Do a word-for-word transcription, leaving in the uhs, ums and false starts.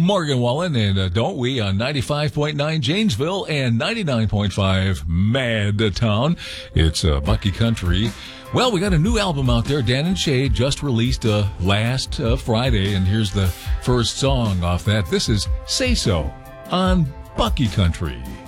Morgan Wallen, and uh, Don't We on ninety-five point nine Janesville and ninety-nine point five Mad Town. It's uh, Bucky Country. Well, we got a new album out there. Dan and Shay just released uh, last uh, Friday, and here's the first song off that. This is Say So on Bucky Country.